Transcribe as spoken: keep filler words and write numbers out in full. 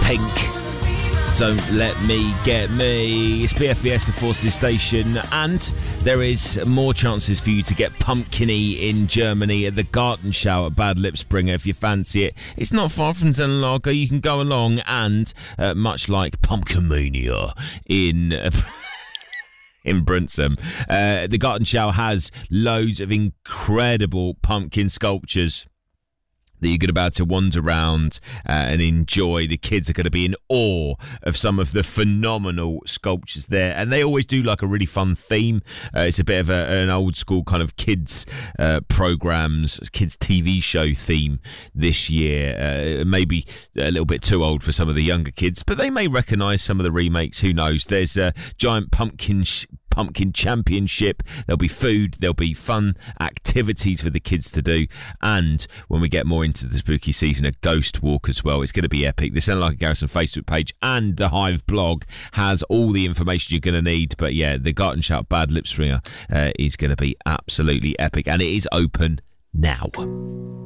Pink. Don't Let Me Get Me. It's B F B S, the Forces Station, and there is more chances for you to get pumpkin-y in Germany at the Gartenschau at Bad Lipsbringer if you fancy it. It's not far from Zenlager. You can go along, and uh, much like Pumpkinmania in... Uh, in Bruntsum. Uh, the Gartenschau has loads of incredible pumpkin sculptures that you're going to be able to wander around uh, and enjoy. The kids are going to be in awe of some of the phenomenal sculptures there, and they always do like a really fun theme. Uh, it's a bit of a, an old school kind of kids uh, programs, kids T V show theme this year. Uh, maybe a little bit too old for some of the younger kids, but they may recognise some of the remakes. Who knows? There's a giant pumpkin sh- pumpkin championship. There'll be food, there'll be fun activities for the kids to do, and when we get more into the spooky season, a ghost walk as well. It's going to be epic. The Sound Like a Garrison Facebook page and the Hive blog has all the information you're going to need. But yeah, the Gartenschau Bad Lipsbringer uh, is going to be absolutely epic, and it is open now.